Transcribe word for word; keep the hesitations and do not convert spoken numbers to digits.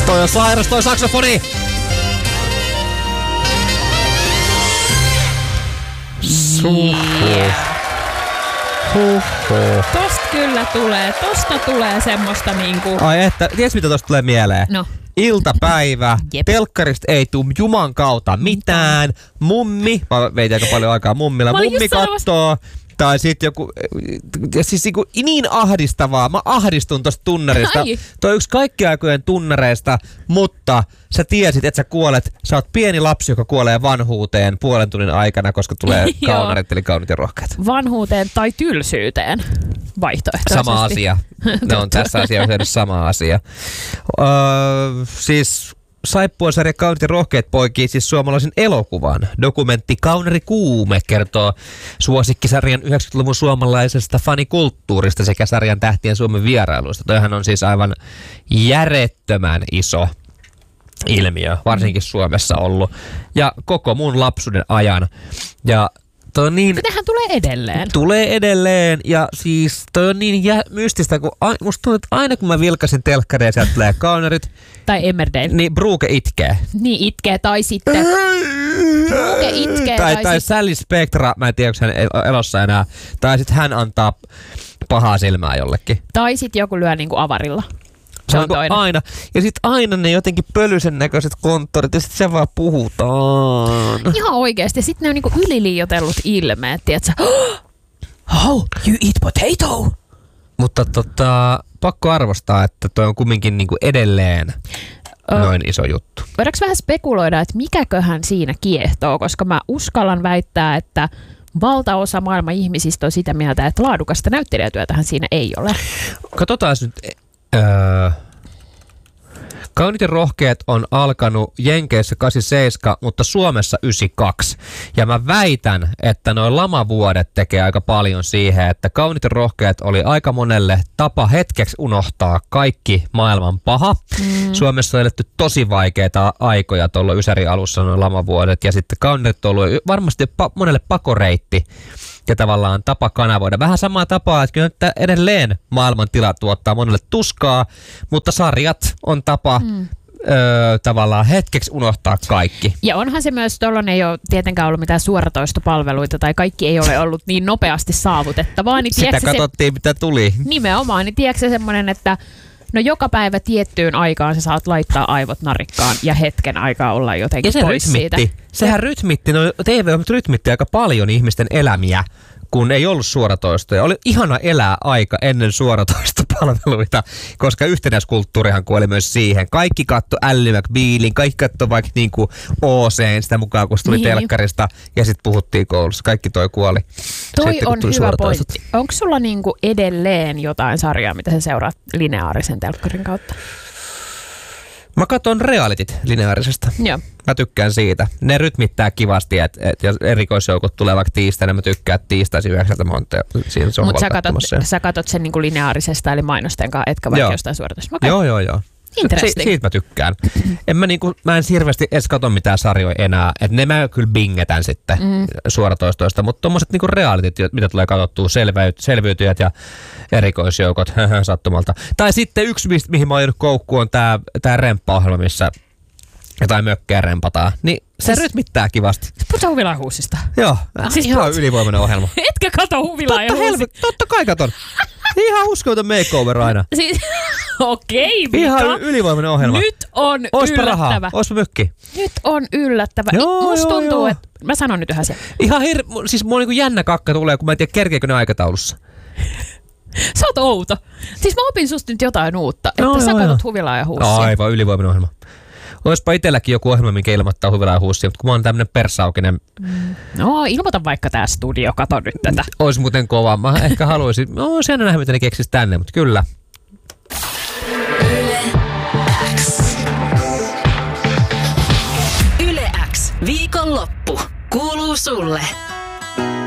Toi on sairas, toi saksofoni! Suhu. Huhu. Tosta kyllä tulee, tosta tulee semmoista niinku... Ai että, ties mitä tosta tulee mieleen? No. Iltapäivä, Jep. telkkarista ei tuu juman kautta mitään, mummi, mä veitin aika paljon aikaa mummilla, Mä olin mummi just sanomassa- kattoo, tai sit joku, siis niinku niin ahdistavaa, mä ahdistun tosta tunnarista, Ai. toi on yksi kaikkien aikojen tunnareista, mutta sä tiesit, että sä kuolet, sä oot pieni lapsi, joka kuolee vanhuuteen puolen tunnin aikana, koska tulee Joo. kaunarit, eli kaunit ja rohkeat. Vanhuuteen tai tylsyyteen vaihtoehtoisesti. Sama asia. Ne on tässä asiassa sama asia. Öö, siis Saippuasarja Kaunit ja rohkeat poikii siis suomalaisen elokuvan. Dokumentti Kaunari Kuume kertoo suosikkisarjan yhdeksänkymmentäluvun suomalaisesta fanikulttuurista sekä sarjan tähtien Suomen vierailuista. Toihan on siis aivan järjettömän iso ilmiö, varsinkin Suomessa ollut. Ja koko mun lapsuuden ajan. Ja toi on niin... Tähän tulee edelleen. Tulee edelleen, ja siis toi on niin jä- mystistä, kun a- musta tuntuu, että aina kun mä vilkasin telkkaria ja sieltä tulee kaunarit, Tai Emmerdale. niin Bruke itkee. Niin itkee, tai sitten... Bruke itkee, tai, tai tai sit- Sally Spectra, mä en tiedä, onko hän el- elossa enää, tai sitten hän antaa pahaa silmää jollekin. Tai sitten joku lyö niinku avarilla. Se on Onko toinen. aina. Ja sitten aina ne jotenkin pölyisen näköiset konttorit, ja sitten se vaan puhutaan. Ihan oikeesti. Ja sitten ne on niinku yliliioitellut ilmeet, tietsä. Oh, you eat potato! Mutta tota, pakko arvostaa, että toi on kumminkin niinku edelleen Ö, noin iso juttu. Voidaanko vähän spekuloida, että mikäköhän siinä kiehtoo, koska mä uskallan väittää, että valtaosa maailman ihmisistä on sitä mieltä, että laadukasta näyttelijätyötähän siinä ei ole. Katsotaan nyt. Öö, Kaunit ja rohkeat on alkanut Jenkeissä kahdeksankymmentäseitsemän, mutta Suomessa yhdeksänkymmentäkaksi. Ja mä väitän, että noin lamavuodet tekee aika paljon siihen, että Kaunit ja rohkeat oli aika monelle tapa hetkeksi unohtaa kaikki maailman paha. Mm. Suomessa on eletty tosi vaikeita aikoja tuolla Ysärin alussa noin lamavuodet. Ja sitten Kaunit on ollut varmasti pa- monelle pakoreitti ja tavallaan tapa kanavoida. Vähän samaa tapaa, että kyllä nyt edelleen maailman tila tuottaa monelle tuskaa, mutta sarjat on tapa mm. öö, tavallaan hetkeksi unohtaa kaikki. Ja onhan se myös, tuolloin ei ole tietenkään ollut mitään suoratoistopalveluita tai kaikki ei ole ollut niin nopeasti saavutettavaa. Niin Sitä tiedätkö katsottiin, se, mitä tuli. nimenomaan, niin tiedätkö se semmoinen, että no joka päivä tiettyyn aikaan sä saat laittaa aivot narikkaan ja hetken aikaa olla jotenkin Ja se pois rytmitti. siitä. Sehän rytmitti, no T V rytmitti aika paljon ihmisten elämiä, kun ei ollut suoratoistoja. Oli ihana elää aika ennen suoratoistopalveluita, koska yhtenäiskulttuurihan kuoli myös siihen. Kaikki katto Ally McBealin, kaikki katto vaikka niinku O C:n sitä mukaan, kun se tuli Niin. telkkarista ja sitten puhuttiin koulussa. Kaikki toi kuoli. Toi Sitten, kun on tuli hyvä suoratoistot. pointti. Onko sulla niinku edelleen jotain sarjaa, mitä sä seuraat lineaarisen telkkarin kautta? Mä katson realitit lineaarisesta. Joo. Mä tykkään siitä. Ne rytmittää kivasti, että et jos erikoisjoukot tulee vaikka tiistaina, mä tykkään, että tiistaisin yhdeksältä monta siinä sohvalla Mutta sä katot, katsomassa. sä katot sen niinku lineaarisesta eli mainosten kanssa, etkä vaikka Joo. jostain suoratoista. Okay. Joo, joo, joo. Interesting. Si- siitä mä tykkään. En mä, niinku, mä en hirveästi edes katso mitään sarjoja enää. Et ne mä kyllä bingetän sitten mm. suoratoistoista, mutta tommoset niinku realitit, mitä tulee katsottua, selveyt, selviytyjät ja erikoisjoukot sattumalta. Tai sitten yksi, mihin mä oon jäänyt koukkuun, on tää, tää remppa-ohjelma, missä jotain mökkejä rempataan. Niin se Siis- rytmittää kivasti. Puhutaan Huvilaan huusista. Joo, Siis siis ihan puhut- ylivoimainen ohjelma. Etkä kato Huvilaa ja Totta, huusi. helvet, totta kai katon. Ihan uskomaton makeover aina. Siis, okei, okay, Ihan Mika. y- ylivoimainen ohjelma. Nyt on Oispa yllättävä. rahaa, oispa mykki. Nyt on yllättävä. Joo, Musta joo, tuntuu, joo. että... Mä sanon nyt yhä se. Ihan hir... Siis mulla on niinku jännä kakka tulee, kun mä en tiedä kerkeekö ne aikataulussa. Sä oot outo. Siis mä opin susta nyt jotain uutta. Että Joo, sä joo, katot joo. Huvilaa ja huussia. Aivan ylivoimainen ohjelma. Oispa itselläkin joku ohjelma, minkä ilmoittaa Huvilaa ja huussia, mutta kun mä oon tämmönen persaukinen, No, ilmoita vaikka tää studio. Kato nyt tätä. ois muuten kova. Mä ehkä haluaisin, no sen nähdä, mitä ne keksis tänne, mutta kyllä. Yle X. Viikonloppu. Kuuluu sulle.